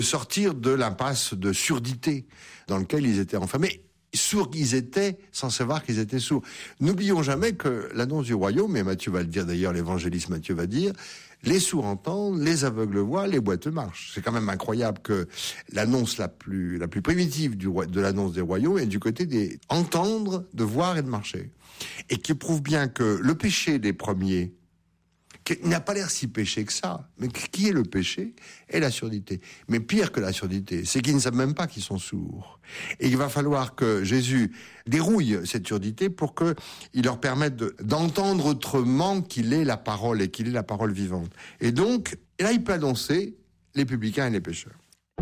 sortir de l'impasse de surdité dans lequel ils étaient enfermés. Sourds qu'ils étaient, sans savoir qu'ils étaient sourds. N'oublions jamais que l'annonce du royaume, et Matthieu va le dire d'ailleurs, l'évangéliste Matthieu va dire, les sourds entendent, les aveugles voient, les boiteux marchent. C'est quand même incroyable que l'annonce la plus primitive de l'annonce des royaumes est du côté des entendre, de voir et de marcher. Et qui prouve bien que le péché des premiers, qui n'a pas l'air si péché que ça, mais qui est le péché est la surdité. Mais pire que la surdité, c'est qu'ils ne savent même pas qu'ils sont sourds. Et il va falloir que Jésus dérouille cette surdité pour que il leur permette d'entendre autrement qu'il est la parole et qu'il est la parole vivante. Et donc, là, il peut annoncer les publicains et les pécheurs.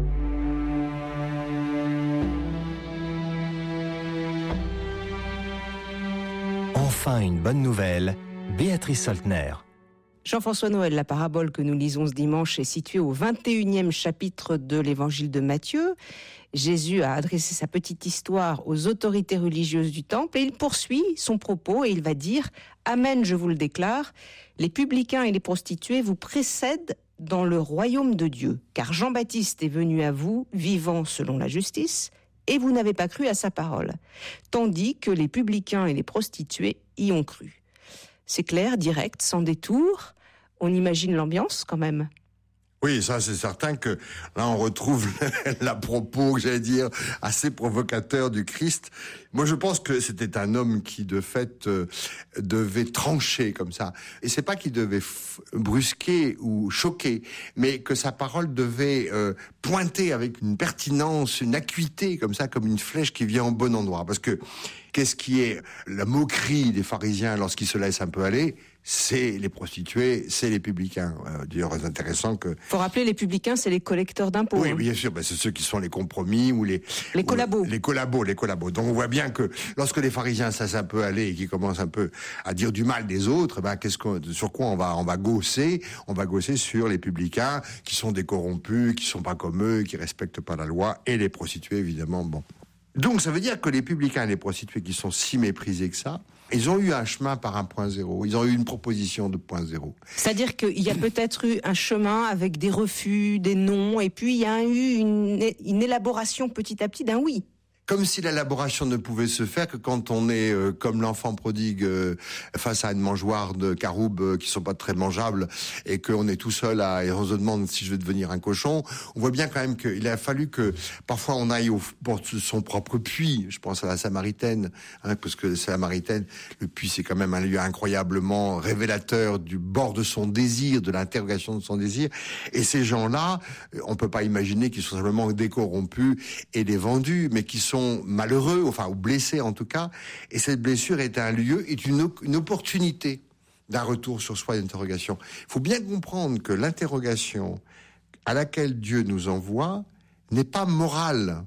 Enfin, une bonne nouvelle, Béatrice Soltner. Jean-François Noël, la parabole que nous lisons ce dimanche est située au 21e chapitre de l'évangile de Matthieu. Jésus a adressé sa petite histoire aux autorités religieuses du temple et il poursuit son propos et il va dire « Amen, je vous le déclare, les publicains et les prostituées vous précèdent dans le royaume de Dieu, car Jean-Baptiste est venu à vous, vivant selon la justice, et vous n'avez pas cru à sa parole, tandis que les publicains et les prostituées y ont cru. » C'est clair, direct, sans détour. On imagine l'ambiance quand même. Oui, ça c'est certain que là on retrouve la propos, j'allais dire, assez provocateur du Christ. Moi je pense que c'était un homme qui de fait devait trancher comme ça. Et c'est pas qu'il devait brusquer ou choquer, mais que sa parole devait pointer avec une pertinence, une acuité comme ça, comme une flèche qui vient au bon endroit. Parce que qu'est-ce qui est la moquerie des pharisiens lorsqu'ils se laissent un peu aller ? C'est les prostituées, c'est les publicains. D'ailleurs, c'est intéressant que... Faut rappeler, les publicains, c'est les collecteurs d'impôts. Oui, bien sûr, c'est ceux qui sont les compromis ou les collabos. Les collabos. Donc on voit bien que lorsque les pharisiens ça un peu aller et qu'ils commencent un peu à dire du mal des autres, sur quoi on va gausser sur les publicains qui sont des corrompus, qui sont pas comme eux, qui respectent pas la loi, et les prostituées évidemment. Bon. Donc ça veut dire que les publicains et les prostituées qui sont si méprisés que ça, ils ont eu un chemin par un point zéro. Ils ont eu une proposition de point zéro. C'est-à-dire qu'il y a peut-être eu un chemin avec des refus, des non, et puis il y a eu une élaboration petit à petit d'un oui. Comme si l'élaboration ne pouvait se faire que quand on est comme l'enfant prodigue face à une mangeoire de caroubes qui sont pas très mangeables et qu'on est tout seul et on se demande si je vais devenir un cochon. On voit bien quand même qu'il a fallu que parfois on aille au bord de son propre puits. Je pense à la Samaritaine, parce que la Samaritaine, le puits c'est quand même un lieu incroyablement révélateur du bord de son désir, de l'interrogation de son désir. Et ces gens-là, on peut pas imaginer qu'ils sont simplement des corrompus et des vendus, mais qui sont malheureux, ou blessés en tout cas, et cette blessure est un lieu, est une opportunité d'un retour sur soi, d'interrogation. Il faut bien comprendre que l'interrogation à laquelle Dieu nous envoie n'est pas morale.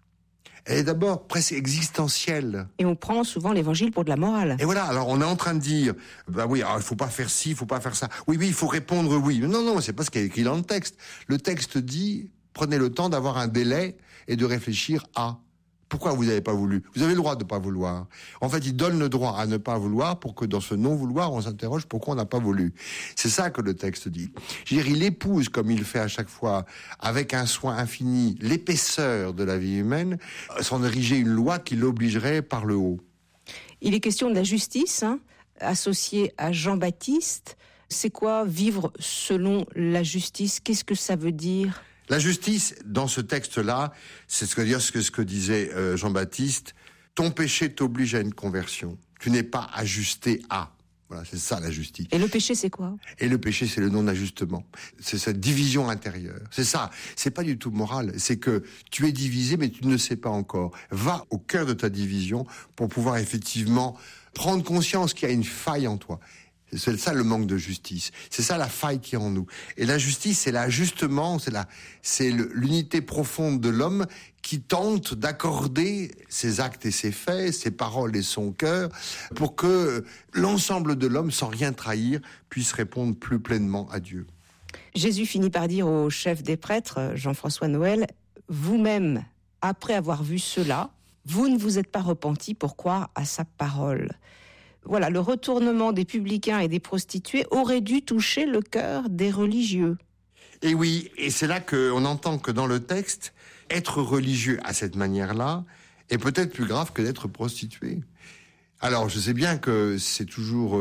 Elle est d'abord presque existentielle. Et on prend souvent l'évangile pour de la morale. Et voilà, alors on est en train de dire, il faut pas faire ci, il faut pas faire ça. Oui, il faut répondre oui. Non, c'est pas ce qui est écrit dans le texte. Le texte dit, prenez le temps d'avoir un délai et de réfléchir à. Pourquoi vous n'avez pas voulu ? Vous avez le droit de ne pas vouloir. En fait, il donne le droit à ne pas vouloir pour que dans ce non-vouloir, on s'interroge pourquoi on n'a pas voulu. C'est ça que le texte dit. Je veux dire, il épouse, comme il le fait à chaque fois, avec un soin infini, l'épaisseur de la vie humaine, sans ériger une loi qui l'obligerait par le haut. Il est question de la justice, associée à Jean-Baptiste. C'est quoi vivre selon la justice ? Qu'est-ce que ça veut dire ? La justice, dans ce texte-là, c'est ce que disait Jean-Baptiste. Ton péché t'oblige à une conversion. Tu n'es pas ajusté à. Voilà, c'est ça la justice. Et le péché, c'est quoi ? Et le péché, c'est le non-ajustement. C'est cette division intérieure. C'est ça. C'est pas du tout moral. C'est que tu es divisé, mais tu ne le sais pas encore. Va au cœur de ta division pour pouvoir effectivement prendre conscience qu'il y a une faille en toi. C'est ça le manque de justice. C'est ça la faille qui est en nous. Et la justice, c'est l'ajustement, c'est l'unité profonde de l'homme qui tente d'accorder ses actes et ses faits, ses paroles et son cœur, pour que l'ensemble de l'homme, sans rien trahir, puisse répondre plus pleinement à Dieu. Jésus finit par dire au chef des prêtres, Jean-François Noël, vous-même, après avoir vu cela, vous ne vous êtes pas repenti pour croire à sa parole. Voilà, le retournement des publicains et des prostituées aurait dû toucher le cœur des religieux. Et oui, et c'est là qu'on entend que dans le texte, être religieux à cette manière-là est peut-être plus grave que d'être prostitué. Alors, je sais bien que c'est toujours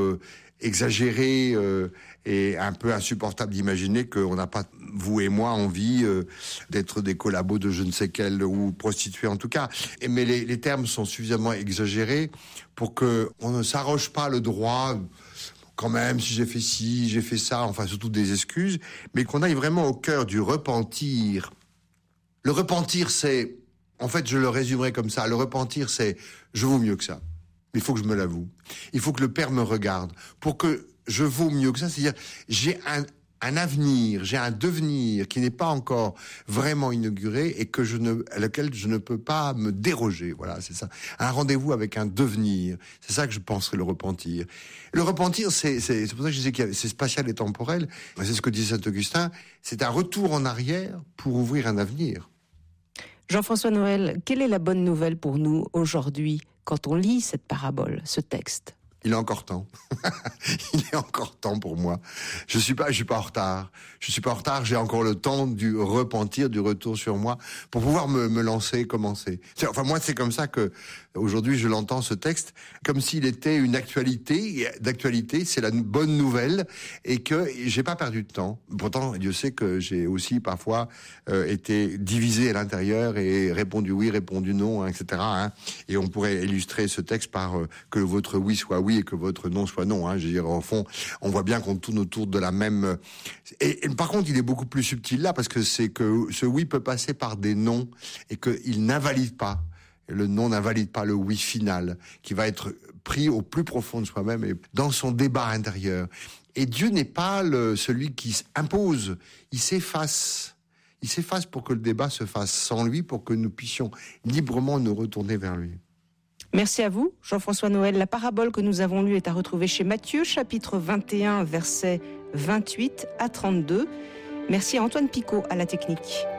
exagéré et un peu insupportable d'imaginer qu'on n'a pas, vous et moi, envie d'être des collabos de je ne sais quel, ou prostituées en tout cas. Mais les termes sont suffisamment exagérés pour qu'on ne s'arroge pas le droit, quand même, si j'ai fait ci, j'ai fait ça, enfin surtout des excuses, mais qu'on aille vraiment au cœur du repentir. Le repentir, c'est, en fait, je le résumerai comme ça, le repentir, c'est je vaux mieux que ça. Il faut que je me l'avoue. Il faut que le Père me regarde. Pour que je vaux mieux que ça, c'est-à-dire j'ai un avenir, j'ai un devenir qui n'est pas encore vraiment inauguré et à lequel je ne peux pas me déroger. Voilà, c'est ça. Un rendez-vous avec un devenir. C'est ça que je penserais le repentir. Le repentir, c'est pour ça que je disais que c'est spatial et temporel. C'est ce que dit Saint-Augustin. C'est un retour en arrière pour ouvrir un avenir. Jean-François Noël, quelle est la bonne nouvelle pour nous aujourd'hui quand on lit cette parabole, ce texte ? Il est encore temps. Il est encore temps pour moi. Je suis pas en retard. Je suis pas en retard. J'ai encore le temps du repentir, du retour sur moi, pour pouvoir me lancer, commencer. Enfin, moi, c'est comme ça que aujourd'hui je l'entends, ce texte, comme s'il était une actualité. D'actualité, c'est la bonne nouvelle et que j'ai pas perdu de temps. Pourtant, Dieu sait que j'ai aussi parfois été divisé à l'intérieur et répondu oui, répondu non, etc. Hein. Et on pourrait illustrer ce texte par que votre oui soit oui et que votre non soit non. Hein. Je veux dire, au fond, on voit bien qu'on tourne autour de la même... Et par contre, il est beaucoup plus subtil là, parce que c'est que ce oui peut passer par des non, et qu'il n'invalide pas. Le non n'invalide pas le oui final, qui va être pris au plus profond de soi-même et dans son débat intérieur. Et Dieu n'est pas celui qui impose, il s'efface. Il s'efface pour que le débat se fasse sans lui, pour que nous puissions librement nous retourner vers lui. Merci à vous, Jean-François Noël. La parabole que nous avons lue est à retrouver chez Matthieu, chapitre 21, versets 28 à 32. Merci à Antoine Picot à la technique.